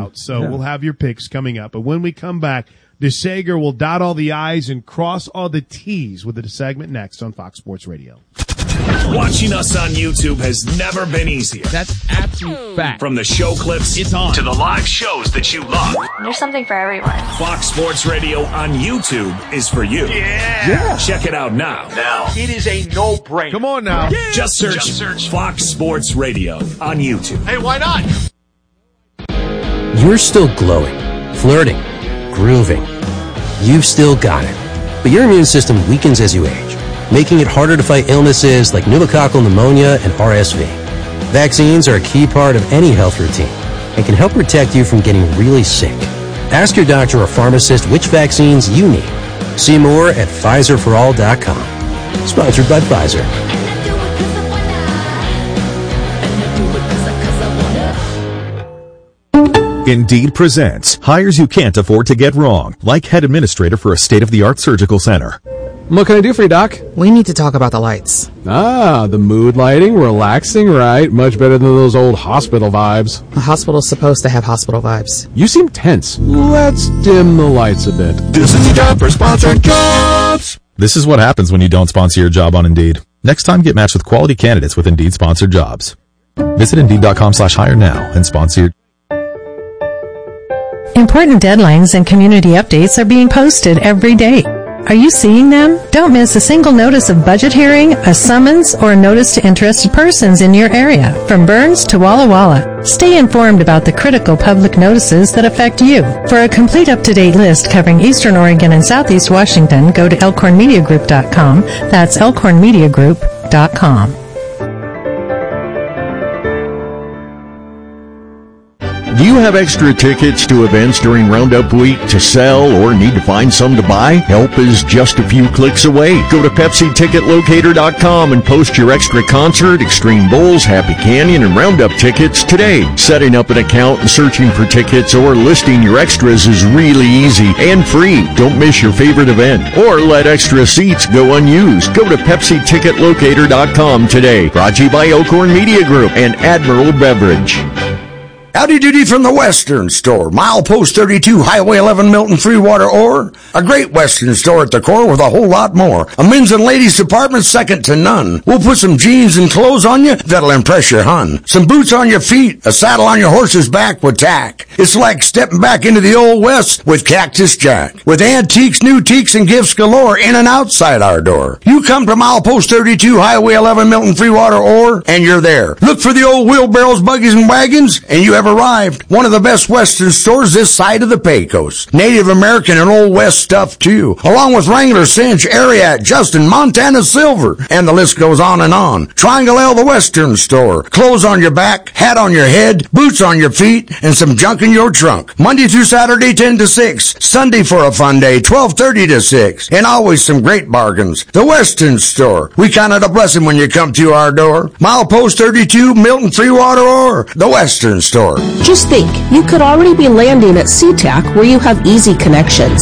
out. So we'll have your picks coming up. But when we come back, DeSager will dot all the I's and cross all the T's with the segment next on Fox Sports Radio. Watching us on YouTube has never been easier. That's absolute fact. From the show clips it's on to the live shows that you love. There's something for everyone. Fox Sports Radio on YouTube is for you. Yeah. Check it out now. It is a no-brainer. Come on now. Yeah. Just search Fox Sports Radio on YouTube. Hey, why not? You're still glowing, flirting, grooving. You've still got it. But your immune system weakens as you age, making it harder to fight illnesses like pneumococcal pneumonia and RSV. Vaccines are a key part of any health routine and can help protect you from getting really sick. Ask your doctor or pharmacist which vaccines you need. See more at PfizerForAll.com. Sponsored by Pfizer. Indeed presents hires you can't afford to get wrong, like head administrator for a state-of-the-art surgical center. What can I do for you, Doc? We need to talk about the lights. Ah, the mood lighting, relaxing, right? Much better than those old hospital vibes. A hospital's supposed to have hospital vibes. You seem tense. Let's dim the lights a bit. This is the job for sponsored jobs. This is what happens when you don't sponsor your job on Indeed. Next time, get matched with quality candidates with Indeed sponsored jobs. Visit Indeed.com/hire now and sponsor your... Important deadlines and community updates are being posted every day. Are you seeing them? Don't miss a single notice of budget hearing, a summons, or a notice to interested persons in your area, from Burns to Walla Walla. Stay informed about the critical public notices that affect you. For a complete up-to-date list covering Eastern Oregon and Southeast Washington, go to elkhornmediagroup.com. That's elkhornmediagroup.com. Do you have extra tickets to events during Roundup Week to sell or need to find some to buy? Help is just a few clicks away. Go to PepsiTicketLocator.com and post your extra concert, Extreme Bowls, Happy Canyon, and Roundup tickets today. Setting up an account and searching for tickets or listing your extras is really easy and free. Don't miss your favorite event or let extra seats go unused. Go to PepsiTicketLocator.com today. Brought to you by Elkhorn Media Group and Admiral Beverage. Howdy doody from the Western Store. Milepost 32, Highway 11, Milton, Freewater, Ore. A great Western store at the core with a whole lot more. A men's and ladies department second to none. We'll put some jeans and clothes on you that'll impress your hun. Some boots on your feet, a saddle on your horse's back with tack. It's like stepping back into the Old West with Cactus Jack. With antiques, new teaks, and gifts galore in and outside our door. You come to Milepost 32, Highway 11, Milton, Freewater, Ore, and you're there. Look for the old wheelbarrows, buggies, and wagons, and you have arrived. One of the best Western stores this side of the Pecos. Native American and Old West stuff too, along with Wrangler, Cinch, Ariat, Justin, Montana Silver, and the list goes on and on. Triangle L, the Western Store. Clothes on your back, hat on your head, boots on your feet, and some junk in your trunk. Monday through Saturday, 10 to 6. Sunday for a fun day, 12:30 to 6. And always some great bargains. The Western Store. We count it a blessing when you come to our door. Milepost 32, Milton, Freewater, or the Western Store. Just think, you could already be landing at SeaTac where you have easy connections.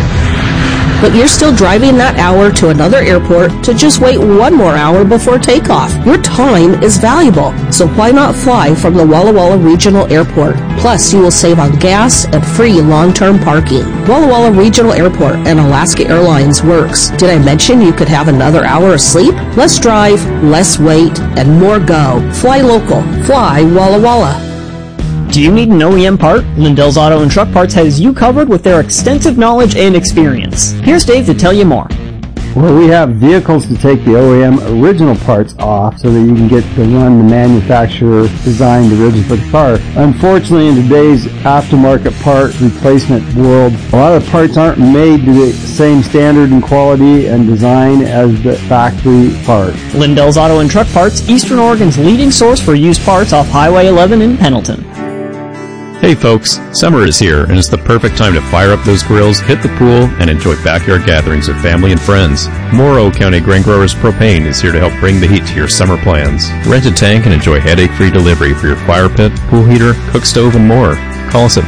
But you're still driving that hour to another airport to just wait one more hour before takeoff. Your time is valuable, so why not fly from the Walla Walla Regional Airport? Plus, you will save on gas and free long-term parking. Walla Walla Regional Airport and Alaska Airlines works. Did I mention you could have another hour of sleep? Less drive, less wait, and more go. Fly local. Fly Walla Walla. Do you need an OEM part? Lindell's Auto and Truck Parts has you covered with their extensive knowledge and experience. Here's Dave to tell you more. Well, we have vehicles to take the OEM original parts off so that you can get to run the manufacturer designed originally for the car. Unfortunately, in today's aftermarket part replacement world, a lot of the parts aren't made to the same standard and quality and design as the factory part. Lindell's Auto and Truck Parts, Eastern Oregon's leading source for used parts off Highway 11 in Pendleton. Hey folks, summer is here and it's the perfect time to fire up those grills, hit the pool, and enjoy backyard gatherings with family and friends. Morrow County Grain Growers Propane is here to help bring the heat to your summer plans. Rent a tank and enjoy headache-free delivery for your fire pit, pool heater, cook stove, and more. Call us at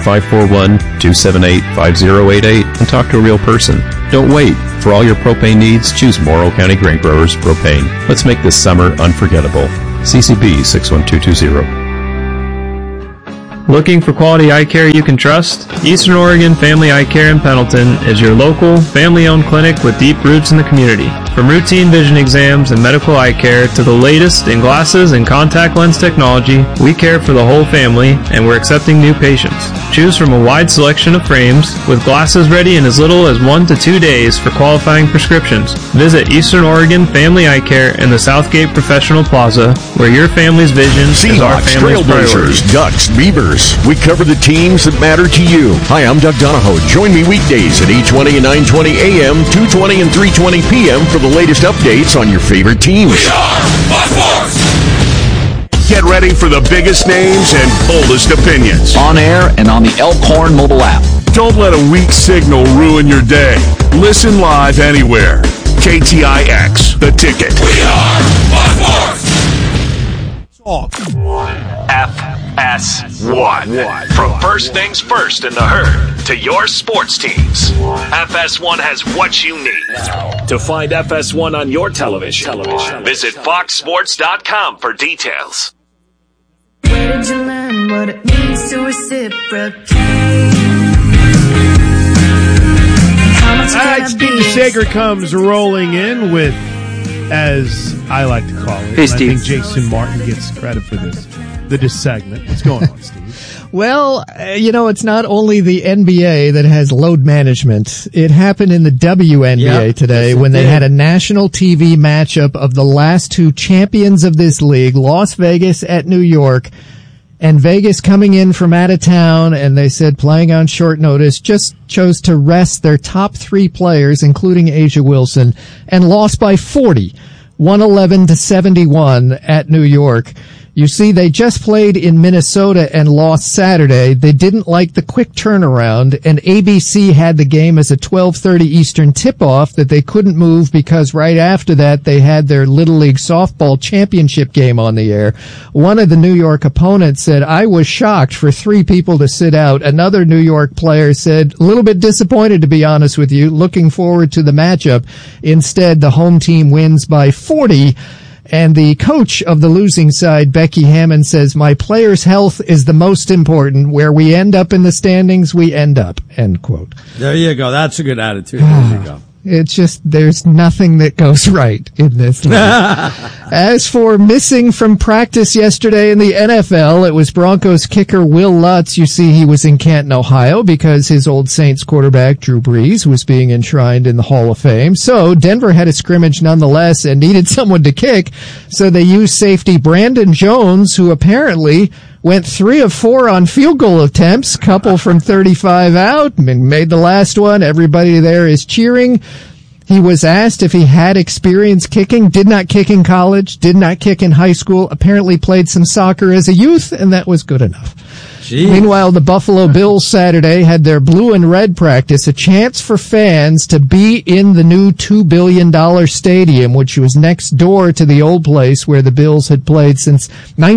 541-278-5088 and talk to a real person. Don't wait. For all your propane needs, choose Morrow County Grain Growers Propane. Let's make this summer unforgettable. CCB 61220. Looking for quality eye care you can trust? Eastern Oregon Family Eye Care in Pendleton is your local, family-owned clinic with deep roots in the community. From routine vision exams and medical eye care to the latest in glasses and contact lens technology, we care for the whole family, and we're accepting new patients. Choose from a wide selection of frames, with glasses ready in as little as 1 to 2 days for qualifying prescriptions. Visit Eastern Oregon Family Eye Care in the Southgate Professional Plaza, where your family's vision is our Seahawks, family's priority. Trailblazers, Ducks, Beavers. We cover the teams that matter to you. Hi, I'm Doug Donahoe. Join me weekdays at 8:20 and 9:20 a.m., 2:20 and 3:20 p.m. for the latest updates on your favorite teams. We are Fox Sports! Get ready for the biggest names and boldest opinions. On air and on the Elkhorn mobile app. Don't let a weak signal ruin your day. Listen live anywhere. KTIX, The Ticket. We are Fox Sports! FS1. From first things first in the herd to your sports teams, FS1 has what you need. To find FS1 on your television, visit foxsports.com for details. Where did you learn what it means to reciprocate? All right, Steve DeSager comes rolling in with, as I like to call it, hey, Steve. I think Jason Martin gets credit for this, the dissegment. What's going on, Steve? Well, it's not only the NBA that has load management. It happened in the WNBA today when they had a national TV matchup of the last two champions of this league, Las Vegas at New York. And Vegas coming in from out of town, and they said playing on short notice, just chose to rest their top three players, including Asia Wilson, and lost by 40, 111-71 at New York. You see, they just played in Minnesota and lost Saturday. They didn't like the quick turnaround, and ABC had the game as a 12:30 Eastern tip-off that they couldn't move because right after that they had their Little League softball championship game on the air. One of the New York opponents said, I was shocked for three people to sit out. Another New York player said, a little bit disappointed, to be honest with you, looking forward to the matchup. Instead, the home team wins by 40. And the coach of the losing side, Becky Hammond, says, my players' health is the most important. Where we end up in the standings, we end up, end quote. There you go. That's a good attitude. There you go. It's just, there's nothing that goes right in this league. As for missing from practice yesterday in the NFL, it was Broncos kicker Will Lutz. You see, he was in Canton, Ohio, because his old Saints quarterback, Drew Brees, was being enshrined in the Hall of Fame. So Denver had a scrimmage nonetheless and needed someone to kick. So they used safety Brandon Jones, who apparently went 3 of 4 on field goal attempts, couple from 35 out, made the last one. Everybody there is cheering. He was asked if he had experience kicking, did not kick in college, did not kick in high school, apparently played some soccer as a youth, and that was good enough. Jeez. Meanwhile, the Buffalo Bills Saturday had their blue and red practice, a chance for fans to be in the new $2 billion stadium, which was next door to the old place where the Bills had played since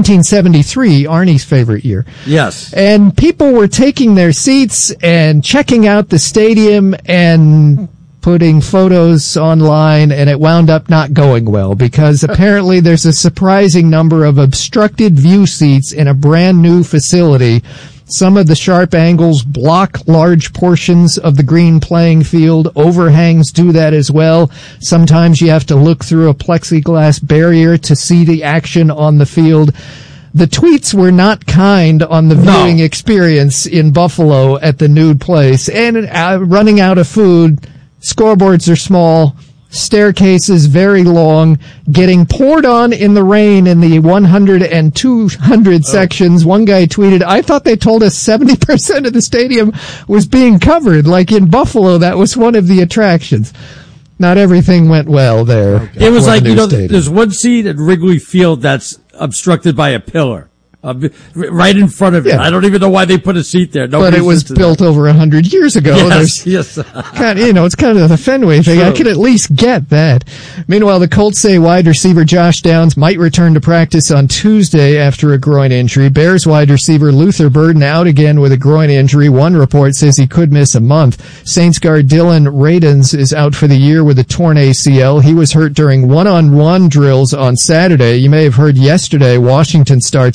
1973, Arnie's favorite year. Yes. And people were taking their seats and checking out the stadium and putting photos online, and it wound up not going well because apparently there's a surprising number of obstructed view seats in a brand new facility. Some of the sharp angles block large portions of the green playing field. Overhangs do that as well. Sometimes you have to look through a plexiglass barrier to see the action on the field. The tweets were not kind on the viewing experience in Buffalo at the nude place. And running out of food, scoreboards are small, staircases very long, getting poured on in the rain in the 100 and 200 sections. One guy tweeted, I thought they told us 70% of the stadium was being covered. Like in Buffalo, that was one of the attractions. Not everything went well there. Okay. It was like, there's one seat at Wrigley Field that's obstructed by a pillar. Right in front of it. Yeah. I don't even know why they put a seat there. But it was built over 100 years ago. Yes. It's kind of the Fenway thing. True. I could at least get that. Meanwhile, the Colts say wide receiver Josh Downs might return to practice on Tuesday after a groin injury. Bears wide receiver Luther Burden out again with a groin injury. One report says he could miss a month. Saints guard Dylan Radins is out for the year with a torn ACL. He was hurt during one-on-one drills on Saturday. You may have heard yesterday Washington star tackle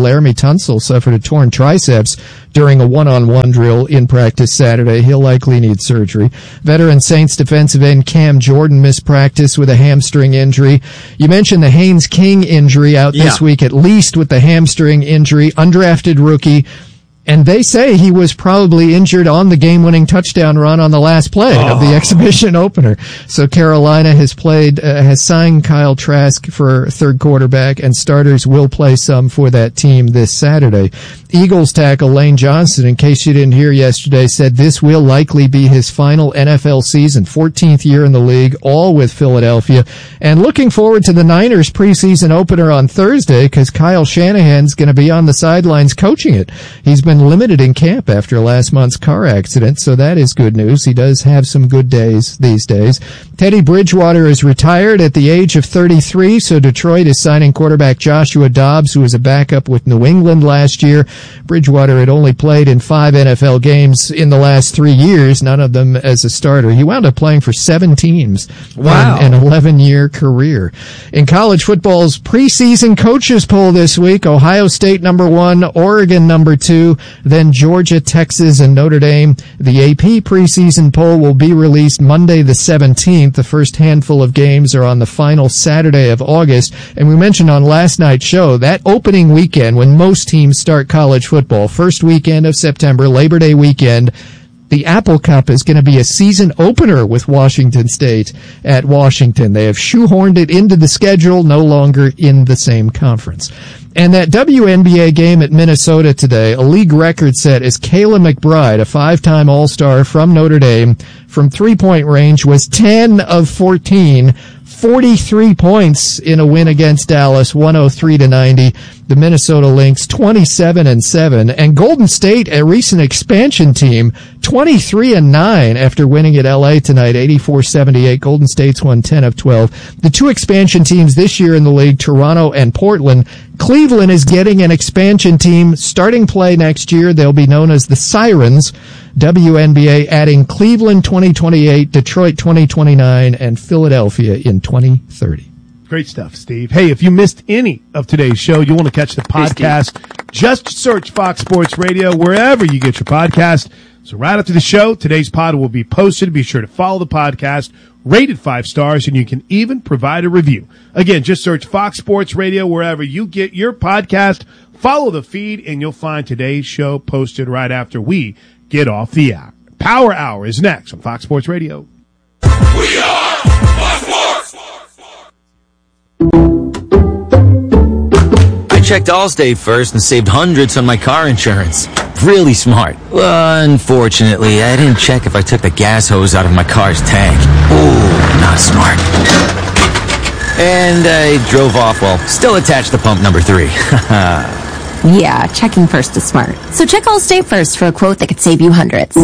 Laramie Tunsil suffered a torn triceps during a one-on-one drill in practice Saturday. He'll likely need surgery. Veteran Saints defensive end Cam Jordan missed practice with a hamstring injury. You mentioned the Haynes King injury out this week, at least with the hamstring injury. Undrafted rookie. And they say he was probably injured on the game-winning touchdown run on the last play of the exhibition opener. So Carolina has signed Kyle Trask for third quarterback, and starters will play some for that team this Saturday. Eagles tackle Lane Johnson, in case you didn't hear yesterday, said this will likely be his final NFL season, 14th year in the league, all with Philadelphia. And looking forward to the Niners preseason opener on Thursday, because Kyle Shanahan's going to be on the sidelines coaching it. He's been limited in camp after last month's car accident, so that is good news. He does have some good days these days. Teddy Bridgewater is retired at the age of 33, so Detroit is signing quarterback Joshua Dobbs, who was a backup with New England last year. Bridgewater had only played in 5 NFL games in the last 3 years, none of them as a starter. He wound up playing for 7 teams in an 11-year career. In college football's preseason coaches poll this week, Ohio State number 1, Oregon number 2, then Georgia, Texas, and Notre Dame. The AP preseason poll will be released Monday the 17th. The first handful of games are on the final Saturday of August. And we mentioned on last night's show, that opening weekend when most teams start college football, first weekend of September, Labor Day weekend, the Apple Cup is going to be a season opener with Washington State at Washington. They have shoehorned it into the schedule, no longer in the same conference. And that WNBA game at Minnesota today, a league record set as Kayla McBride, a 5-time All-Star from Notre Dame, from three-point range, was 10 of 14, 43 points in a win against Dallas, 103-90. The Minnesota Lynx 27-7, and Golden State, a recent expansion team, 23-9 after winning at LA tonight, 84-78. Golden State's won 10 of 12. The two expansion teams this year in the league, Toronto and Portland. Cleveland is getting an expansion team starting play next year. They'll be known as the Sirens. WNBA adding Cleveland 2028, Detroit 2029, and Philadelphia in 2030. Great stuff, Steve. Hey, if you missed any of today's show, you want to catch the podcast, just search Fox Sports Radio wherever you get your podcast. So right after the show, today's pod will be posted. Be sure to follow the podcast, rate it 5 stars, and you can even provide a review. Again, just search Fox Sports Radio wherever you get your podcast. Follow the feed, and you'll find today's show posted right after we get off the hour. Power Hour is next on Fox Sports Radio. We are Fox Sports! I checked Allstate first and saved hundreds on my car insurance. Really smart. Unfortunately, I didn't check if I took the gas hose out of my car's tank. Ooh, not smart. And I drove off while still attached to pump number 3. Yeah, checking first is smart. So check Allstate first for a quote that could save you hundreds.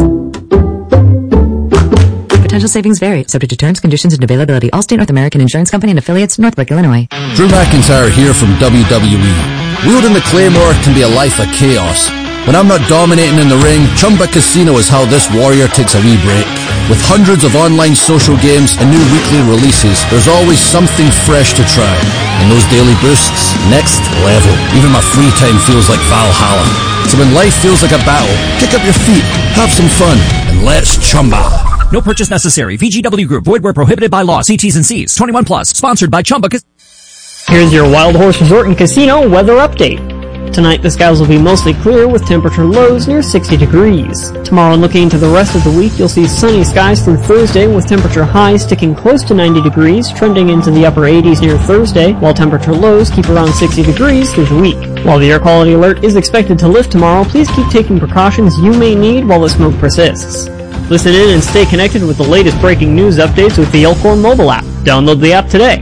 Potential savings vary, subject to terms, conditions, and availability. Allstate North American Insurance Company and affiliates, Northbrook, Illinois. Drew McIntyre here from WWE. Wielding the Claymore can be a life of chaos. When I'm not dominating in the ring, Chumba Casino is how this warrior takes a wee break. With hundreds of online social games and new weekly releases, there's always something fresh to try. And those daily boosts, next level. Even my free time feels like Valhalla. So when life feels like a battle, kick up your feet, have some fun, and let's chumba. No purchase necessary. VGW Group. Void where prohibited by law. See T's and C's. 21 plus. Sponsored by Chumba. Here's your Wild Horse Resort and Casino weather update. Tonight, the skies will be mostly clear with temperature lows near 60 degrees. Tomorrow, and looking into the rest of the week, you'll see sunny skies through Thursday with temperature highs sticking close to 90 degrees, trending into the upper 80s near Thursday, while temperature lows keep around 60 degrees through the week. While the air quality alert is expected to lift tomorrow, please keep taking precautions you may need while the smoke persists. Listen in and stay connected with the latest breaking news updates with the Elkhorn mobile app. Download the app today.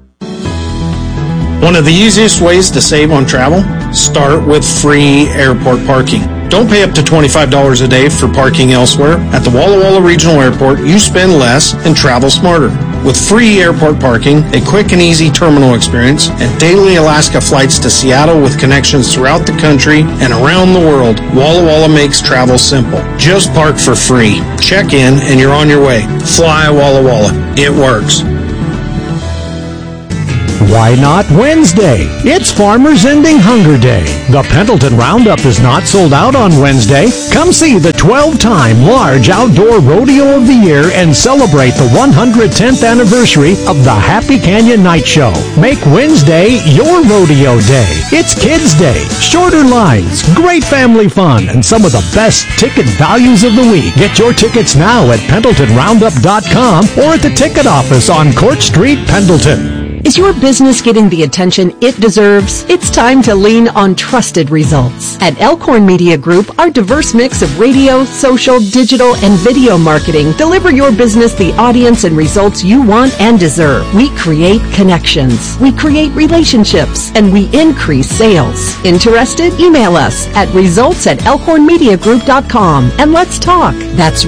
One of the easiest ways to save on travel? Start with free airport parking. Don't pay up to $25 a day for parking elsewhere. At the Walla Walla Regional Airport, you spend less and travel smarter. With free airport parking, a quick and easy terminal experience, and daily Alaska flights to Seattle with connections throughout the country and around the world, Walla Walla makes travel simple. Just park for free. Check in and you're on your way. Fly Walla Walla. It works. Why not Wednesday? It's Farmers Ending Hunger Day. The Pendleton Roundup is not sold out on Wednesday. Come see the 12-time large outdoor rodeo of the year and celebrate the 110th anniversary of the Happy Canyon Night Show. Make Wednesday your rodeo day. It's Kids Day, shorter lines, great family fun, and some of the best ticket values of the week. Get your tickets now at PendletonRoundup.com or at the ticket office on Court Street, Pendleton. Is your business getting the attention it deserves? It's time to lean on trusted results. At Elkhorn Media Group, our diverse mix of radio, social, digital, and video marketing deliver your business the audience and results you want and deserve. We create connections, we create relationships, and we increase sales. Interested? Email us at results@elkhornmediagroup.com and let's talk. That's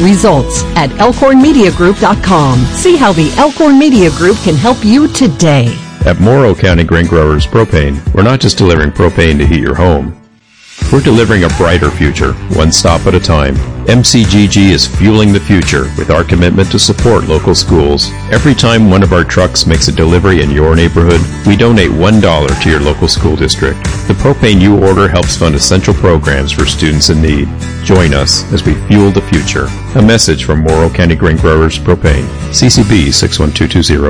results@elkhornmediagroup.com. See how the Elkhorn Media Group can help you today. At Morrow County Grain Growers Propane, we're not just delivering propane to heat your home. We're delivering a brighter future, one stop at a time. MCGG is fueling the future with our commitment to support local schools. Every time one of our trucks makes a delivery in your neighborhood, we donate $1 to your local school district. The propane you order helps fund essential programs for students in need. Join us as we fuel the future. A message from Morrow County Grain Growers Propane. CCB 61220.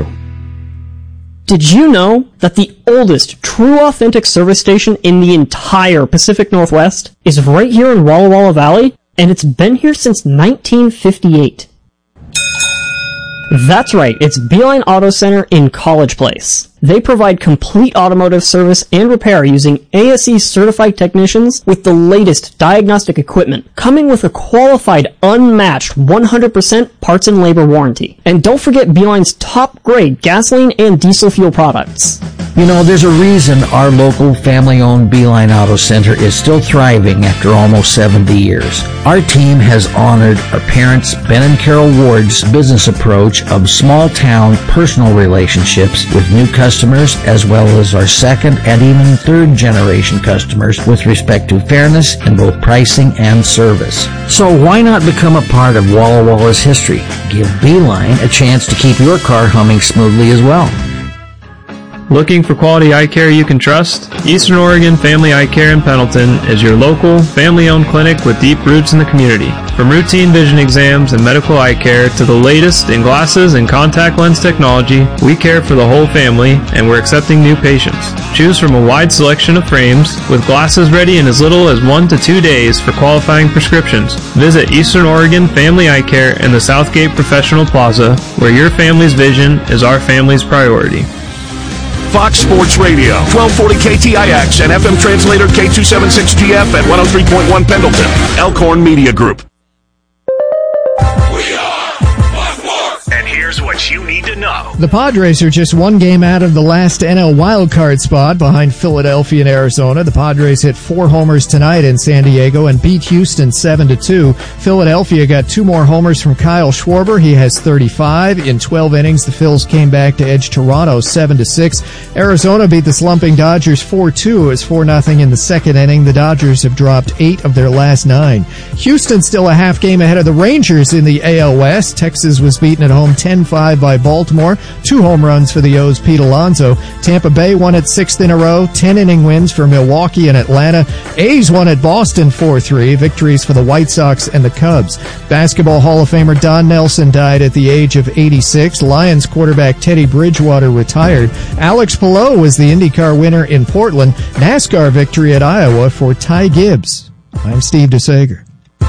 Did you know that the oldest true authentic service station in the entire Pacific Northwest is right here in Walla Walla Valley? And it's been here since 1958. That's right, it's Beeline Auto Center in College Place. They provide complete automotive service and repair using ASE certified technicians with the latest diagnostic equipment, coming with a qualified, unmatched 100% parts and labor warranty. And don't forget Beeline's top grade gasoline and diesel fuel products. You know, there's a reason our local family-owned Beeline Auto Center is still thriving after almost 70 years. Our team has honored our parents, Ben and Carol Ward's business approach of small-town personal relationships with new customers, as well as our second and even third-generation customers with respect to fairness in both pricing and service. So why not become a part of Walla Walla's history? Give Beeline a chance to keep your car humming smoothly as well. Looking for quality eye care you can trust? Eastern Oregon Family Eye Care in Pendleton is your local, family-owned clinic with deep roots in the community. From routine vision exams and medical eye care to the latest in glasses and contact lens technology, we care for the whole family and we're accepting new patients. Choose from a wide selection of frames with glasses ready in as little as 1 to 2 days for qualifying prescriptions. Visit Eastern Oregon Family Eye Care in the Southgate Professional Plaza, where your family's vision is our family's priority. Fox Sports Radio, 1240 KTIX and FM translator K276GF at 103.1 Pendleton. Elkhorn Media Group. And here's what you need to know. The Padres are just one game out of the last NL wildcard spot behind Philadelphia and Arizona. The Padres hit 4 homers tonight in San Diego and beat Houston 7-2. Philadelphia got 2 more homers from Kyle Schwarber. He has 35. In 12 innings, the Phils came back to edge Toronto 7-6. Arizona beat the slumping Dodgers 4-2. It was 4-0 in the second inning. The Dodgers have dropped 8 of their last 9. Houston still a half game ahead of the Rangers in the AL West. Texas was beaten at home 10-5 by Baltimore. 2 home runs for the O's' Pete Alonso. Tampa Bay won its 6th in a row. 10-inning wins for Milwaukee and Atlanta. A's won at Boston 4-3. Victories for the White Sox and the Cubs. Basketball Hall of Famer Don Nelson died at the age of 86. Lions quarterback Teddy Bridgewater retired. Alex Palou was the IndyCar winner in Portland. NASCAR victory at Iowa for Ty Gibbs. I'm Steve DeSager.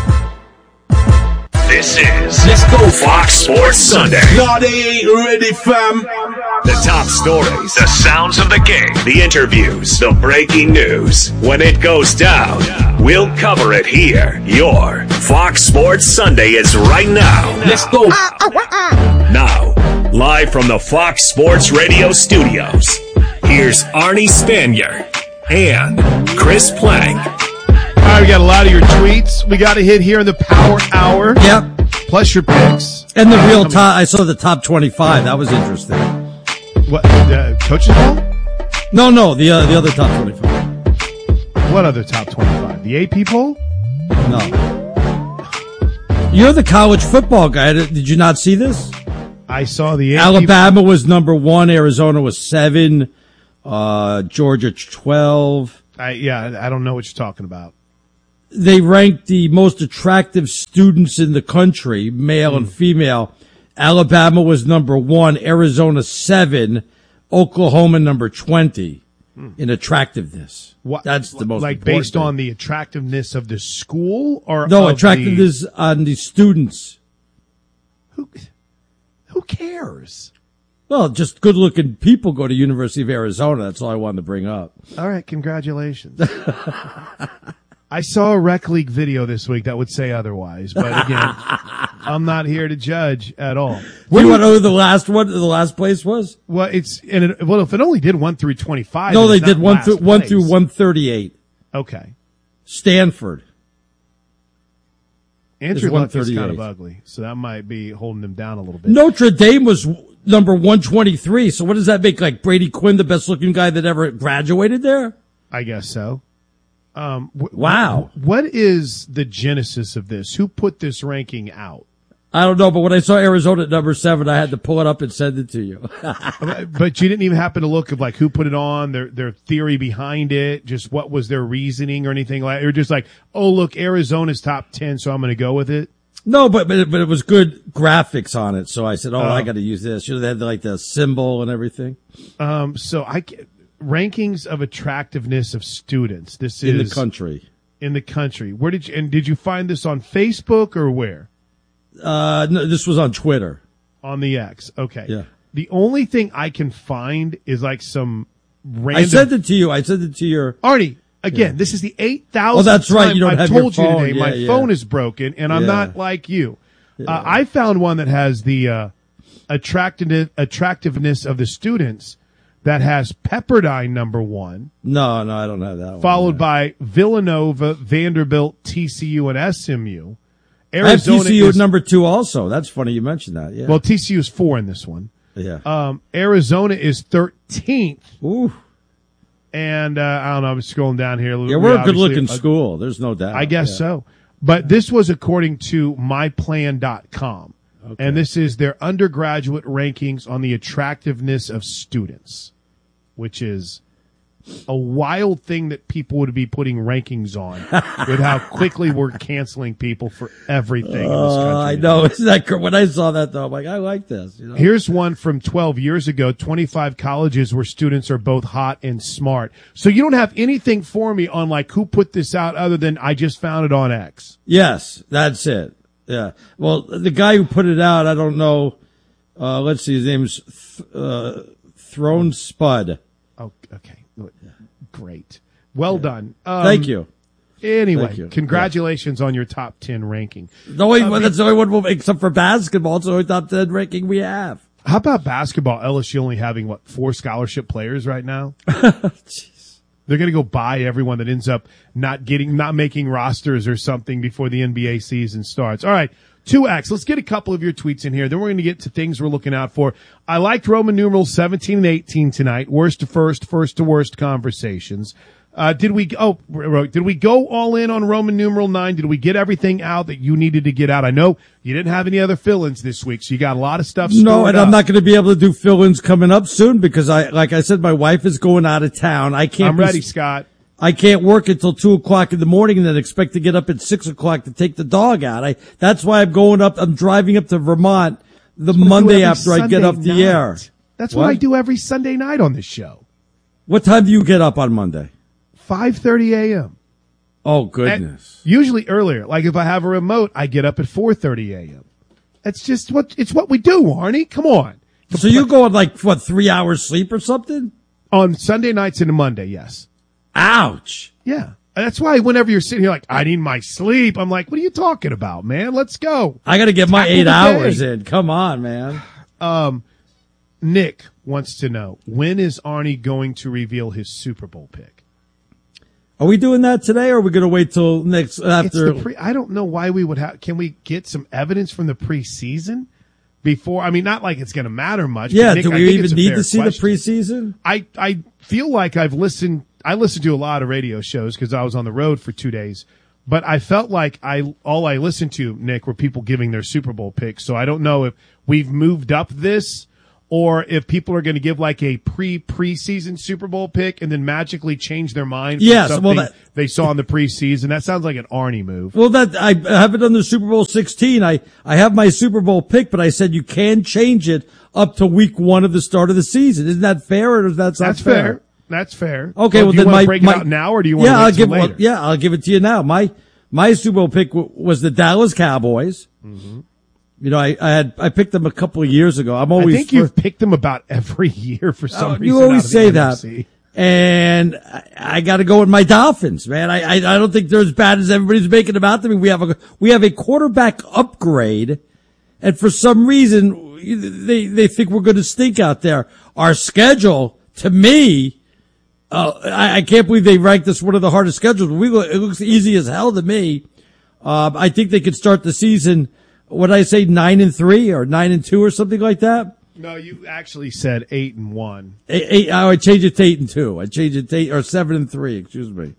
This is Let's Go Fox Sports Sunday. No, they ain't ready, fam. The top stories, the sounds of the game, the interviews, the breaking news. When it goes down, we'll cover it here. Your Fox Sports Sunday is right now. Let's go. Now, live from the Fox Sports Radio studios, here's Arnie Spanier and Chris Plank. All right, we got a lot of your tweets. We got a hit here in the Power Hour. Yep. Plus your picks. And the real top. I saw the top 25. That was interesting. What? Coaches poll? No. The other top 25. What other top 25? The AP poll? No. You're the college football guy. Did you not see this? I saw the AP Alabama was number 1. Arizona was 7. Georgia 12. I don't know what you're talking about. They ranked the most attractive students in the country, male and female. Alabama was number 1, Arizona 7, Oklahoma number 20 in attractiveness. That's the most like important based thing. on the attractiveness of the school or No, of attractiveness on the students. Who cares? Well, just good-looking people go to University of Arizona. That's all I wanted to bring up. All right, congratulations. I saw a rec league video this week that would say otherwise, but again, I'm not here to judge at all. Do you want to know who the last place was? Well, if it only did 1 through 25. No, then they it's did not 1 last through place. 138. Okay. Stanford. Andrew It's Luck is kind 138. of ugly, so that might be holding him down a little bit. Notre Dame was number 123. So what does that make? Like Brady Quinn, the best looking guy that ever graduated there? I guess so. Wow. What is the genesis of this? Who put this ranking out? I don't know, but when I saw Arizona at number 7, I had to pull it up and send it to you. But you didn't even happen to look at like who put it on, their theory behind it, just what was their reasoning or anything like. You're just like, oh look, Arizona's top 10, so I'm going to go with it. No, but it was good graphics on it, so I said, I got to use this. You know, they had like the symbol and everything. Rankings of attractiveness of students. This is In the country. In the country. Where did you find this on Facebook or where? No, this was on Twitter. On the X. Okay. Yeah. The only thing I can find is like some random. I sent it to you. I sent it to your Arnie. Again, this is the 8,000th Oh, that's right. time You don't I've have your told you phone. today. Yeah, My yeah. phone is broken, and I'm Yeah. not like you. I found one that has the attractiveness of the students that has Pepperdine number 1. No, I don't have that one. Followed by Villanova, Vanderbilt, TCU, and SMU. I have TCU at number 2 also. That's funny you mentioned that. Yeah. Well, TCU is 4 in this one. Yeah. Arizona is 13th. Ooh. And I don't know. I'm scrolling down here. Yeah, we're a good-looking school. There's no doubt. I guess so. But this was according to myplan.com. Okay. And this is their undergraduate rankings on the attractiveness of students, which is a wild thing that people would be putting rankings on with how quickly we're canceling people for everything in this country. I know. Isn't that when I saw that, though, I'm like, I like this. You know? Here's one from 12 years ago, 25 colleges where students are both hot and smart. So you don't have anything for me on like who put this out other than I just found it on X. Yes, that's it. Yeah. Well, the guy who put it out, I don't know. Let's see. His name's Throne Spud. Oh, okay. Great. Well done. Thank you. Anyway, Thank you. congratulations on your top 10 ranking. That's the only one we'll make, except for basketball. It's the only top 10 ranking we have. How about basketball? LSU only having, 4 scholarship players right now? Jeez. They're going to go buy everyone that ends up not making rosters or something before the NBA season starts. All right. 2X. Let's get a couple of your tweets in here. Then we're going to get to things we're looking out for. I liked Roman numerals 17 and 18 tonight. Worst to first to worst conversations. Did we go all in on Roman numeral 9? Did we get everything out that you needed to get out? I know you didn't have any other fill-ins this week, so you got a lot of stuff stored No, and up. I'm not going to be able to do fill-ins coming up soon because like I said, my wife is going out of town. I'm ready, Scott. I can't work until 2:00 in the morning and then expect to get up at 6:00 to take the dog out. That's why I'm driving up to Vermont the Monday after I get off the air. That's what I do every Sunday night on this show. What time do you get up on Monday? 5:30 a.m. Oh, goodness. And usually earlier. Like if I have a remote, I get up at 4:30 a.m. That's just what we do, Arnie. Come on. So you go on 3 hours sleep or something? On Sunday nights into Monday, yes. Ouch. Yeah. That's why whenever you're sitting here like, I need my sleep, I'm like, what are you talking about, man? Let's go. I got to get my 8 hours in. Come on, man. Nick wants to know, when is Arnie going to reveal his Super Bowl pick? Are we doing that today, or are we going to wait till next after? I don't know why we would have. Can we get some evidence from the preseason before? I mean, not like it's going to matter much. Yeah. But Nick, do we even need to see question. the preseason? I feel like I listened to a lot of radio shows because I was on the road for 2 days, but I felt like all I listened to, Nick, were people giving their Super Bowl picks. So I don't know if we've moved up this or if people are going to give like a preseason Super Bowl pick and then magically change their mind from something they saw in the preseason. That sounds like an Arnie move. Well, I haven't done the Super Bowl 16. I have my Super Bowl pick, but I said you can change it up to week 1 of the start of the season. Isn't that fair, or is that not fair? That's fair. Okay, well, do you want to break it out now, or do you want to wait till later? I'll give it to you now. My Super Bowl pick was the Dallas Cowboys. Mm-hmm. You know, I picked them a couple of years ago. I think you've picked them about every year for some reason. You always say that. And I got to go with my Dolphins, man. I don't think they're as bad as everybody's making them out to me. We have a quarterback upgrade, and for some reason they think we're going to stink out there. Our schedule, to me, I can't believe they ranked us one of the hardest schedules. It looks easy as hell to me. I think they could start the season, what did I say, 9-3 or 9-2 or something like that? No, you actually said 8-1. I changed it to 8-2. I changed it to 7-3. Excuse me.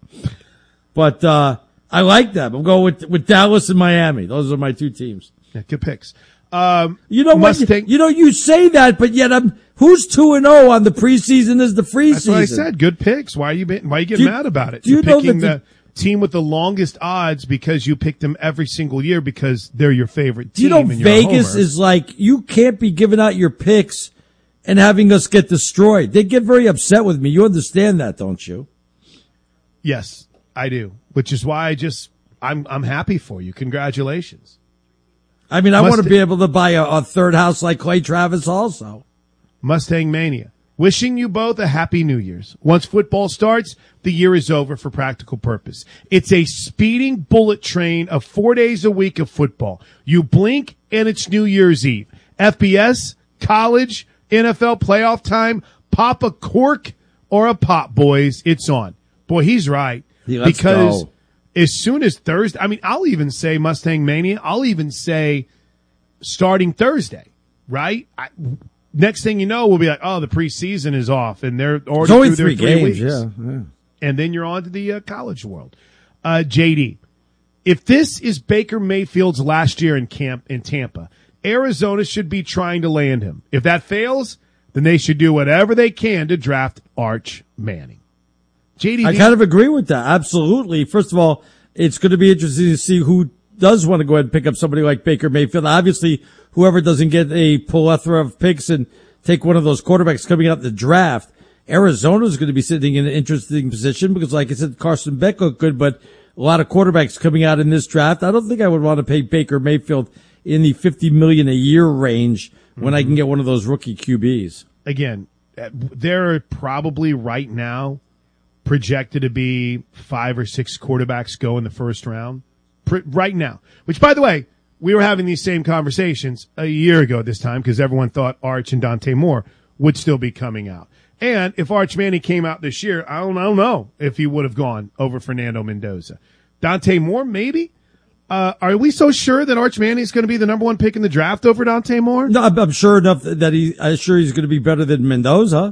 But I like them. I'm going with Dallas and Miami. Those are my two teams. Yeah, good picks. You know what? You say that, but yet who's 2-0 on the preseason as the free season? That's what I said. Good picks. Why are you getting mad about it? You're picking the team with the longest odds because you picked them every single year because they're your favorite team. You know, Vegas is like, you can't be giving out your picks and having us get destroyed. They get very upset with me. You understand that, don't you? Yes, I do. Which is why I'm happy for you. Congratulations. I mean, I want to be able to buy a third house like Clay Travis also. Mustang Mania. Wishing you both a happy New Year's. Once football starts, the year is over for practical purpose. It's a speeding bullet train of 4 days a week of football. You blink and it's New Year's Eve. FBS, college, NFL playoff time, pop a cork or a pop, boys. It's on. Boy, he's right. Let's go. As soon as Thursday, I mean, I'll even say Mustang Mania. I'll even say starting Thursday, right? Next thing you know, we'll be like, oh, the preseason is off, and they're already through their 3 weeks. Yeah. And then you're on to the college world. JD, if this is Baker Mayfield's last year in Tampa, Arizona should be trying to land him. If that fails, then they should do whatever they can to draft Arch Manning. JD, I kind of agree with that. Absolutely. First of all, it's going to be interesting to see who does want to go ahead and pick up somebody like Baker Mayfield. Obviously, whoever doesn't get a plethora of picks and take one of those quarterbacks coming out in the draft, Arizona is going to be sitting in an interesting position because, like I said, Carson Beck looked good, but a lot of quarterbacks coming out in this draft. I don't think I would want to pay Baker Mayfield in the $50 million a year range when I can get one of those rookie QBs. Again, they're probably right now projected to be 5 or 6 quarterbacks go in the first round. Right now. Which, by the way, we were having these same conversations a year ago at this time because everyone thought Arch and Dante Moore would still be coming out. And if Arch Manning came out this year, I don't know if he would have gone over Fernando Mendoza. Dante Moore, maybe? Are we so sure that Arch Manning is going to be the number 1 pick in the draft over Dante Moore? No, I'm sure enough that I'm sure he's going to be better than Mendoza.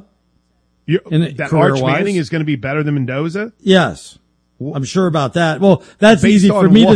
That Arch Manning is going to be better than Mendoza? Yes. I'm sure about that. Well, that's easy for me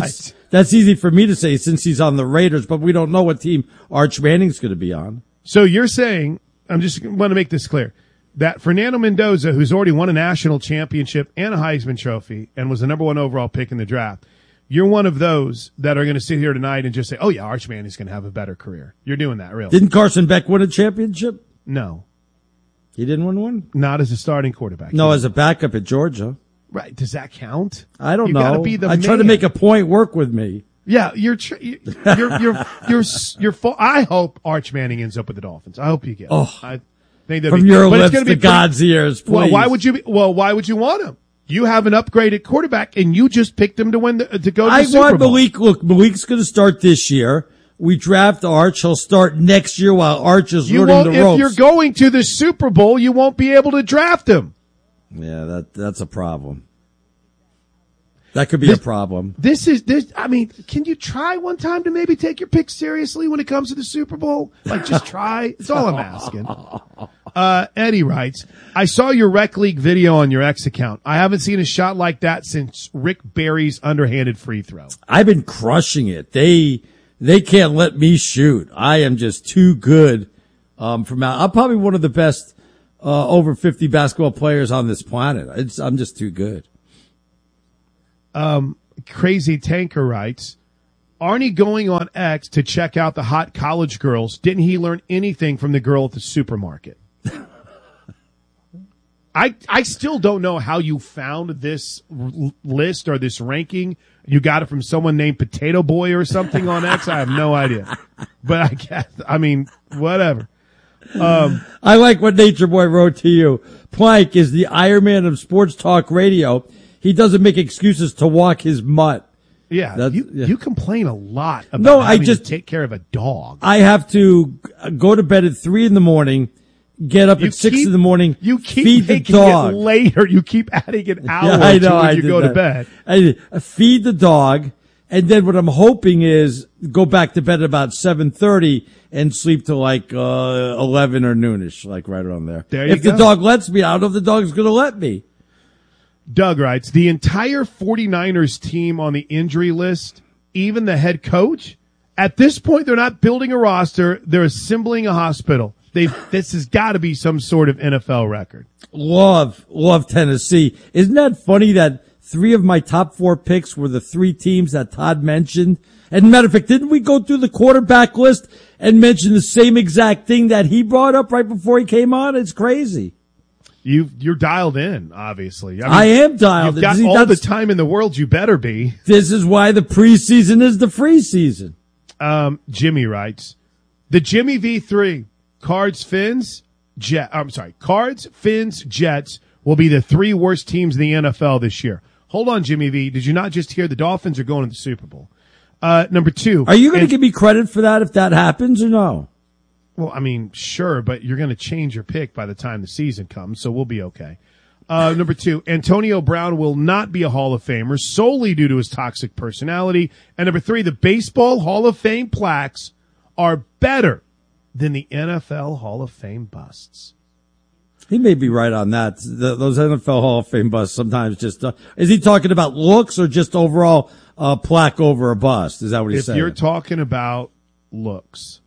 to say since he's on the Raiders, but we don't know what team Arch Manning's going to be on. So you're saying, I'm just want to make this clear, that Fernando Mendoza, who's already won a national championship and a Heisman Trophy and was the number 1 overall pick in the draft, you're one of those that are going to sit here tonight and just say, oh yeah, Arch Manning's going to have a better career. You're doing that, really. Didn't Carson Beck win a championship? No. He didn't win one? Not as a starting quarterback. No, as a backup at Georgia. Right. Does that count? I don't know. Gotta be the I try to make a point work with me. Yeah, you're I hope Arch Manning ends up with the Dolphins. I hope you get it. I think from your lips to God's ears, please. Well, why would you want him? You have an upgraded quarterback and you just picked him to win to go to the Super Bowl. Malik's going to start this year. We draft Arch. He'll start next year while Arch is learning the ropes. If you're going to the Super Bowl, you won't be able to draft him. Yeah, that's a problem. That could be a problem. I mean, can you try one time to maybe take your pick seriously when it comes to the Super Bowl? Like, just try. It's all I'm asking. Eddie writes, I saw your Rec League video on your X account. I haven't seen a shot like that since Rick Barry's underhanded free throw. I've been crushing it. They can't let me shoot. I am just too good I'm probably one of the best over 50 basketball players on this planet. I'm just too good. Crazy Tanker writes, Arnie going on X to check out the hot college girls. Didn't he learn anything from the girl at the supermarket? I still don't know how you found this list or this ranking. You got it from someone named Potato Boy or something on X. I have no idea. But whatever. I like what Nature Boy wrote to you. Plank is the Iron Man of sports talk radio. He doesn't make excuses to walk his mutt. Yeah, you complain a lot about having to take care of a dog. I have to go to bed at 3 a.m, get up at 6 a.m, you keep feed the dog. It later. You keep adding an hour I know, when you go to bed. I feed the dog, and then what I'm hoping is go back to bed at about 7:30 and sleep till like 11 or noonish, like right around there. If the dog lets me, I don't know if the dog's going to let me. Doug writes, the entire 49ers team on the injury list, even the head coach, at this point they're not building a roster, they're assembling a hospital. This has got to be some sort of NFL record. Love Tennessee. Isn't that funny that 3 of my top 4 picks were the 3 teams that Todd mentioned? And matter of fact, didn't we go through the quarterback list and mention the same exact thing that he brought up right before he came on? It's crazy. You're dialed in, obviously. I am dialed in. You've got all the time in the world. You better be. This is why the preseason is the free season. Jimmy writes, the Jimmy V3, Cards, Fins, Jets will be the 3 worst teams in the NFL this year. Hold on, Jimmy V. Did you not just hear the Dolphins are going to the Super Bowl? Number 2. Are you going to give me credit for that if that happens or no? Well, I mean, sure, but you're going to change your pick by the time the season comes, so we'll be okay. Number 2, Antonio Brown will not be a Hall of Famer solely due to his toxic personality. And number 3, the Baseball Hall of Fame plaques are better than the NFL Hall of Fame busts. He may be right on that. Those NFL Hall of Fame busts sometimes just is he talking about looks or just overall plaque over a bust? Is that what he's saying? If you're talking about looks,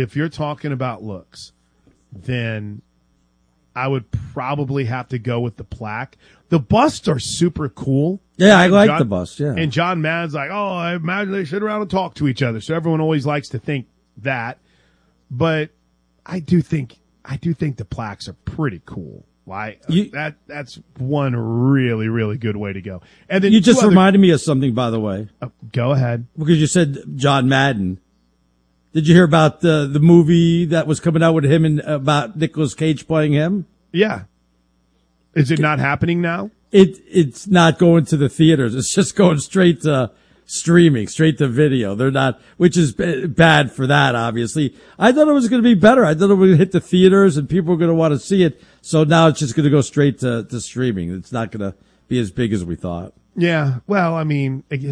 then I would probably have to go with the plaque. The busts are super cool. Yeah, I like the bust, yeah. And John Madden's like, I imagine they sit around and talk to each other. So everyone always likes to think that. But I do think the plaques are pretty cool. That's one really, really good way to go. And then you just reminded me of something, by the way. Go ahead. Because you said John Madden. Did you hear about the movie that was coming out with him and about Nicolas Cage playing him? Yeah. Is it not happening now? It's not going to the theaters. It's just going straight to streaming, straight to video. They're not, which is bad for that, obviously. I thought it was going to be better. I thought it would hit the theaters and people were going to want to see it. So now it's just going to go straight to streaming. It's not going to be as big as we thought. Yeah. Well, I mean, it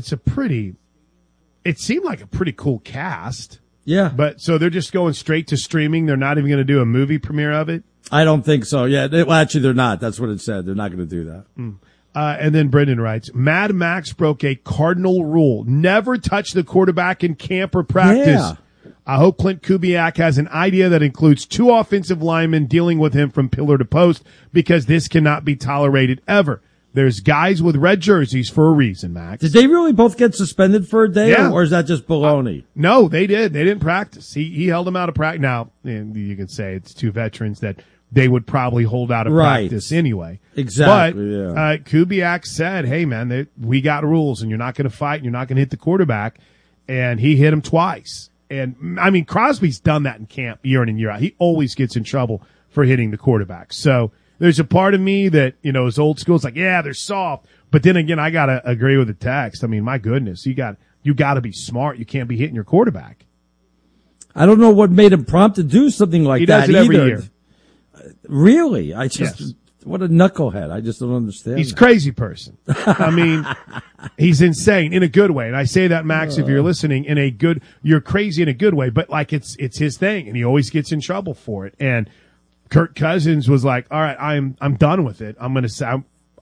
seemed like a pretty cool cast. Yeah. But so they're just going straight to streaming. They're not even going to do a movie premiere of it. I don't think so. Yeah. Well, actually, they're not. That's what it said. They're not going to do that. And then Brendan writes, Mad Max broke a cardinal rule. Never touch the quarterback in camp or practice. Yeah. I hope Clint Kubiak has an idea that includes 2 offensive linemen dealing with him from pillar to post, because this cannot be tolerated ever. There's guys with red jerseys for a reason, Max. Did they really both get suspended for a day, yeah. or is that just baloney? No, they did. They didn't practice. He held them out of practice. Now, you can say it's 2 veterans that they would probably hold out of practice anyway. Exactly. But Kubiak said, hey, man, we got rules, and you're not going to fight, and you're not going to hit the quarterback. And he hit him twice. And, I mean, Crosby's done that in camp year in and year out. He always gets in trouble for hitting the quarterback. So there's a part of me that, is old school. It's like, yeah, they're soft. But then again, I got to agree with the text. I mean, my goodness, you got to be smart. You can't be hitting your quarterback. I don't know what made him prompt to do something like that either. He does it every year. Really? What a knucklehead. I just don't understand. He's a crazy person. I mean, he's insane in a good way. And I say that, Max, if you're listening, you're crazy in a good way, but like it's his thing, and he always gets in trouble for it. And Kirk Cousins was like, all right, I'm done with it. I'm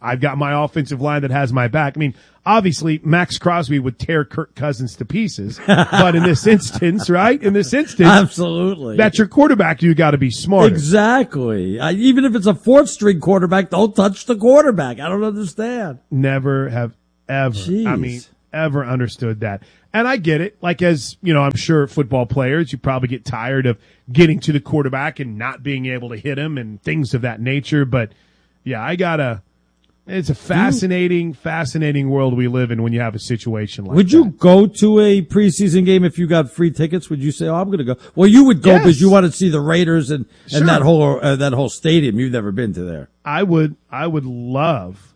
I've got my offensive line that has my back. I mean, obviously, Max Crosby would tear Kirk Cousins to pieces, but in this instance, right? In this instance, absolutely, that's your quarterback. You got to be smarter. Exactly. Even if it's a fourth-string quarterback, don't touch the quarterback. I don't understand. Never have ever. Jeez. I mean, ever understood that. And I get it. Like, as you know, I'm sure football players, you probably get tired of getting to the quarterback and not being able to hit him and things of that nature. But yeah, it's a fascinating world we live in when you have a situation like that. Would you go to a preseason game if you got free tickets? Would you say, "Oh, I'm going to go"? Well, you would go because you want to see the Raiders and that whole stadium. You've never been to there. I would love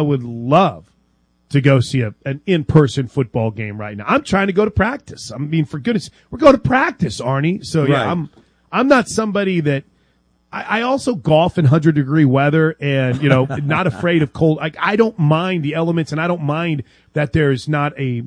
to go see an in-person football game right now. I'm trying to go to practice. I mean, for goodness, we're going to practice, Arnie. So yeah, Right. I'm not somebody that. I also golf in 100-degree weather and, you know, not afraid of cold. Like, I don't mind the elements, and I don't mind that there's not a